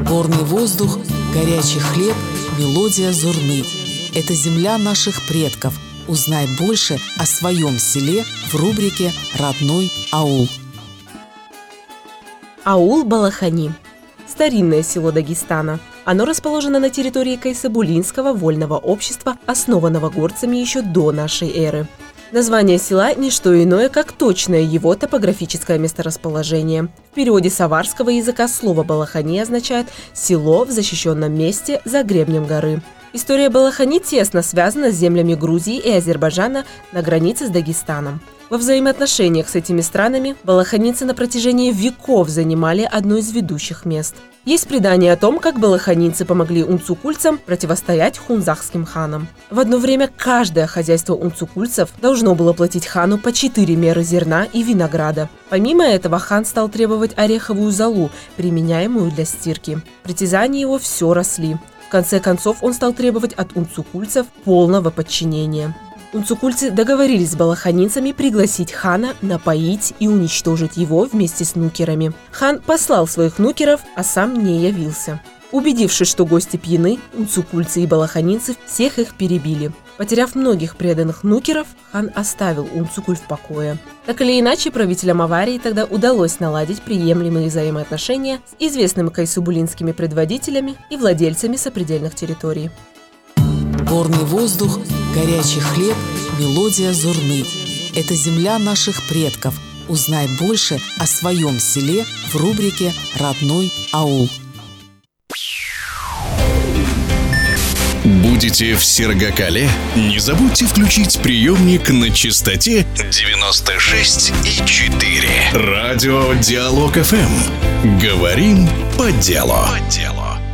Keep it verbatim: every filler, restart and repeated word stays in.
Горный воздух, горячий хлеб, мелодия зурны. Это земля наших предков. Узнай больше о своем селе в рубрике «Родной аул». Аул Балахани – старинное село Дагестана. Оно расположено на территории Кайсабулинского вольного общества, основанного горцами еще до нашей эры. Название села – не что иное, как точное его топографическое месторасположение. В переводе с аварского языка слово «Балахани» означает «село в защищенном месте за гребнем горы». История Балахани тесно связана с землями Грузии и Азербайджана на границе с Дагестаном. Во взаимоотношениях с этими странами балаханицы на протяжении веков занимали одно из ведущих мест. Есть предание о том, как балаханицы помогли унцукульцам противостоять хунзахским ханам. В одно время каждое хозяйство унцукульцев должно было платить хану по четыре меры зерна и винограда. Помимо этого хан стал требовать ореховую золу, применяемую для стирки. Притязания его все росли. В конце концов он стал требовать от унцукульцев полного подчинения. Унцукульцы договорились с балаханицами пригласить хана напоить и уничтожить его вместе с нукерами. Хан послал своих нукеров, а сам не явился. Убедившись, что гости пьяны, унцукульцы и балаханицы всех их перебили. Потеряв многих преданных нукеров, хан оставил унцукуль в покое. Так или иначе, правителям Аварии тогда удалось наладить приемлемые взаимоотношения с известными кайсабулинскими предводителями и владельцами сопредельных территорий. Горный воздух, горячий хлеб, мелодия зурны. Это земля наших предков. Узнай больше о своем селе в рубрике «Родной аул». Будете в Сергакале? Не забудьте включить приемник на частоте девяносто шесть и четыре. Радио Диалог эф эм. Говорим по делу. По делу.